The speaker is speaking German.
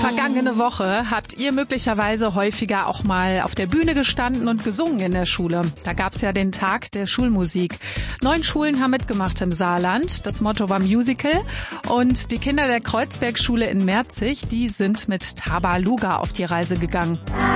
Vergangene Woche habt ihr möglicherweise häufiger auch mal auf der Bühne gestanden und gesungen in der Schule. Da gab's ja den Tag der Schulmusik. 9 Schulen haben mitgemacht im Saarland. Das Motto war Musical. Und die Kinder der Kreuzbergschule in Merzig, die sind mit Tabaluga auf die Reise gegangen.